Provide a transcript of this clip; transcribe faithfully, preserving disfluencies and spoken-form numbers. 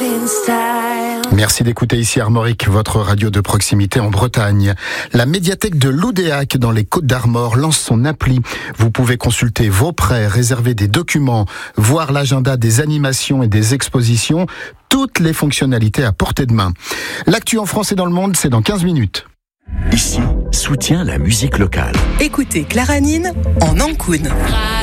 Merci d'écouter ici Armorique, votre radio de proximité en Bretagne. La médiathèque de Loudéac dans les Côtes d'Armor lance son appli. Vous pouvez consulter vos prêts, réserver des documents, voir l'agenda des animations et des expositions, toutes les fonctionnalités à portée de main. L'actu en France et dans le monde, c'est dans quinze minutes. Ici, soutient la musique locale. Écoutez Clara Nine en Ankoun.